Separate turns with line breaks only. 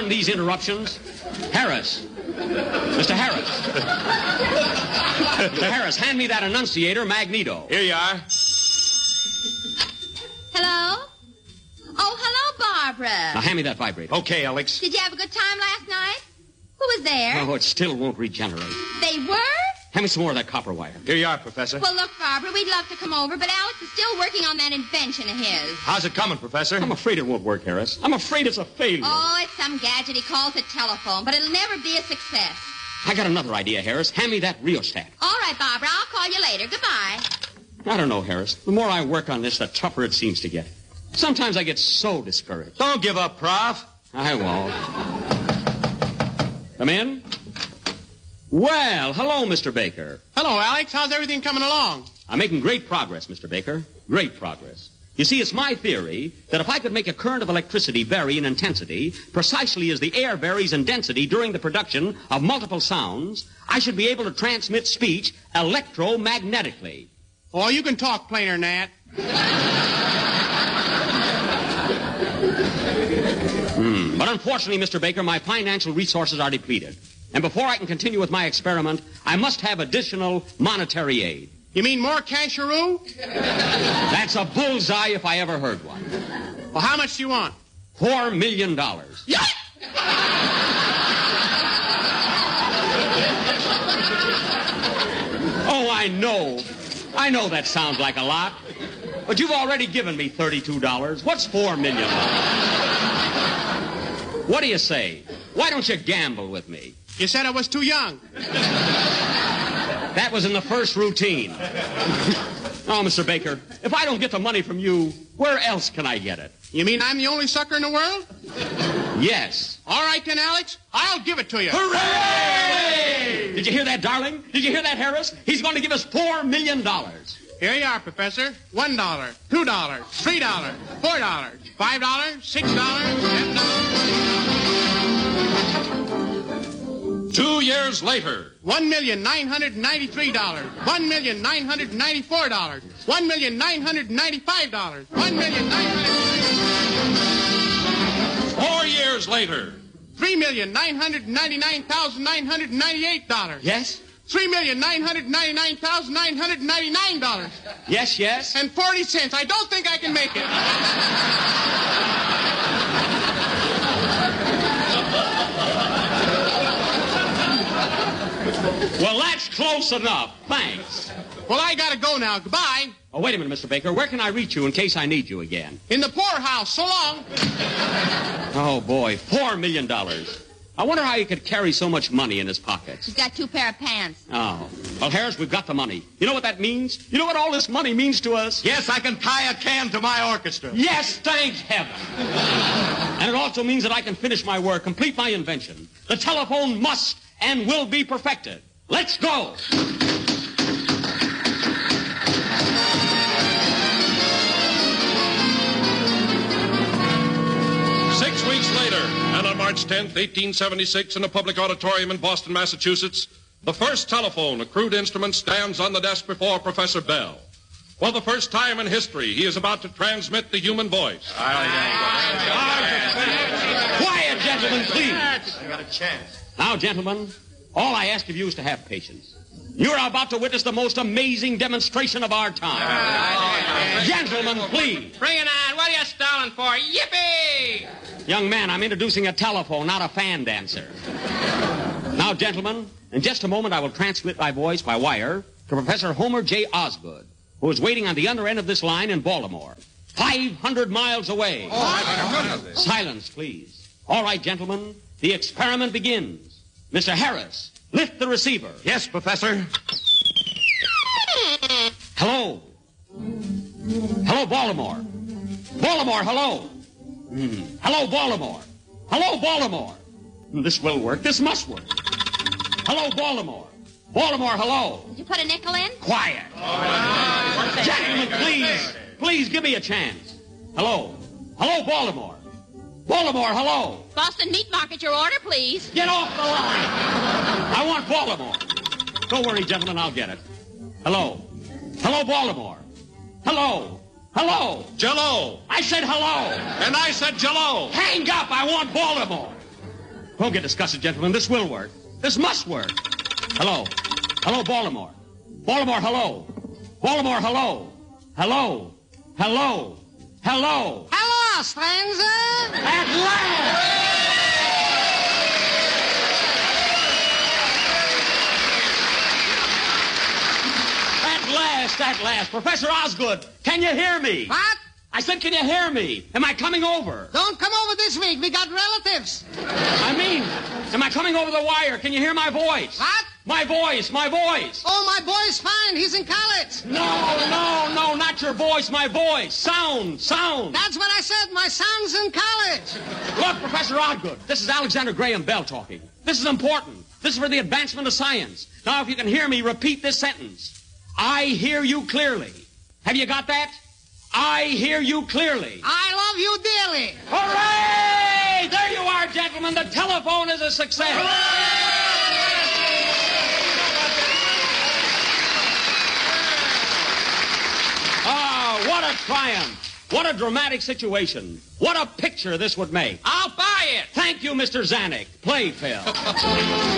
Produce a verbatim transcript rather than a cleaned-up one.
these interruptions. Harris. Mister Harris. Mister Harris, hand me that annunciator, Magneto.
Here you are.
Hello? Oh, hello, Barbara.
Now, hand me that vibrator.
Okay, Alex.
Did you have a good time last night? Who was there?
Oh, it still won't regenerate.
They were?
Hand me some more of that copper wire.
Here you are, Professor.
Well, look, Barbara, we'd love to come over, but Alex is still working on that invention of his.
How's it coming, Professor?
I'm afraid it won't work, Harris. I'm afraid it's a failure.
Oh, it's some gadget he calls a telephone, but it'll never be a success.
I got another idea, Harris. Hand me that rheostat.
All right, Barbara, I'll call you later. Goodbye.
I don't know, Harris. The more I work on this, the tougher it seems to get. Sometimes I get so discouraged.
Don't give up, Prof.
I won't. Come in. Well, hello, Mister Baker.
Hello, Alex. How's everything coming along?
I'm making great progress, Mister Baker. Great progress. You see, it's my theory that if I could make a current of electricity vary in intensity precisely as the air varies in density during the production of multiple sounds, I should be able to transmit speech electromagnetically.
Oh, you can talk plainer than that.
Hmm. But unfortunately, Mister Baker, my financial resources are depleted. And before I can continue with my experiment, I must have additional monetary aid.
You mean more casheroo?
That's a bullseye if I ever heard one.
Well, how much do you want?
Four million dollars.
Yeah!
Oh, I know. I know that sounds like a lot. But you've already given me thirty-two dollars. What's four million dollars? What do you say? Why don't you gamble with me?
You said I was too young.
That was in the first routine. Oh, Mister Baker, if I don't get the money from you, where else can I get it?
You mean I'm the only sucker in the world?
Yes.
All right, then, Alex. I'll give it to you.
Hooray! Did you hear that, darling? Did you hear that, Harris? He's going to give us four million dollars.
Here you are, Professor. One dollar, two dollars, three dollars, four dollars, five dollars, six dollars, ten dollars.
Two years later.
One million nine hundred ninety-three dollars. One million nine hundred ninety-four dollars. One million nine hundred ninety-five dollars. One million nine hundred.
Four years later.
Three million nine hundred ninety-nine thousand nine hundred ninety-eight dollars.
Yes?
Three million nine hundred ninety-nine thousand nine hundred ninety-nine dollars.
Yes, yes.
And forty cents. I don't think I can make it.
Well, that's close enough. Thanks.
Well, I gotta go now. Goodbye.
Oh, wait a minute, Mister Baker. Where can I reach you in case I need you again?
In the poorhouse. So long.
Oh, boy. Four million dollars. I wonder how he could carry so much money in his pockets.
He's got two pair of pants.
Oh. Well, Harris, we've got the money. You know what that means? You know what all this money means to us?
Yes, I can tie a can to my orchestra.
Yes, thank heaven. And it also means that I can finish my work, complete my invention. The telephone must and will be perfected. Let's go.
Six weeks later, and on March tenth, eighteen seventy-six, in a public auditorium in Boston, Massachusetts, the first telephone, a crude instrument, stands on the desk before Professor Bell. For the first time in history, he is about to transmit the human voice.
Quiet, gentlemen, please.
I got a chance.
Now, gentlemen, all I ask of you is to have patience. You're about to witness the most amazing demonstration of our time. Gentlemen, please.
Bring it on. What are you stalling for? Yippee!
Young man, I'm introducing a telephone, not a fan dancer. Now, gentlemen, in just a moment I will transmit my voice by wire to Professor Homer J. Osgood, who is waiting on the other end of this line in Baltimore, five hundred miles away.
Oh,
Silence, please. All right, gentlemen, the experiment begins. Mister Harris, lift the receiver.
Yes, Professor.
Hello. Hello, Baltimore. Baltimore, hello. Hmm. Hello, Baltimore. Hello, Baltimore. This will work. This must work. Hello, Baltimore. Baltimore, hello.
Did you put a nickel in?
Quiet. Gentlemen, please. Please give me a chance. Hello. Hello, Baltimore. Baltimore, hello.
Boston Meat Market, your order, please.
Get off the line. I want Baltimore. Don't worry, gentlemen, I'll get it. Hello. Hello, Baltimore. Hello. Hello.
Jello.
I said hello.
And I said Jello.
Hang up. I want Baltimore. Don't get disgusted, gentlemen. This will work. This must work. Hello. Hello, Baltimore. Baltimore, hello. Baltimore, hello. Hello. Hello. Hello.
Hello, stranger.
At last! At last, at last. Professor Osgood, can you hear me?
What?
I said, can you hear me? Am I coming over?
Don't come over this week. We got relatives.
I mean, am I coming over the wire? Can you hear my voice?
What?
My voice, my voice.
Oh, my boy's fine. He's in college.
No, no, no, not your voice, my voice. Sound, sound.
That's what I said. My son's in college.
Look, Professor Osgood, this is Alexander Graham Bell talking. This is important. This is for the advancement of science. Now, if you can hear me, repeat this sentence. I hear you clearly. Have you got that? I hear you clearly.
I love you dearly.
Hooray! There you are, gentlemen. The telephone is a success. Ah, what a triumph. What a dramatic situation. What a picture this would make.
I'll buy it.
Thank you, Mister Zanuck. Play, Phil.